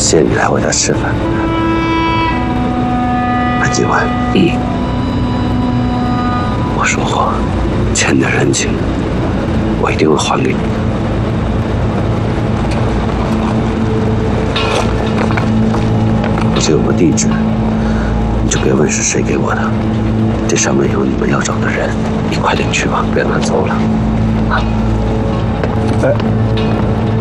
谢你来我家吃饭。那今晚，我说过，欠的人情，我一定会还给你的。这有个地址，你就别问是谁给我的，这上面有你们要找的人，你快点去吧，别乱走了。啊。哎。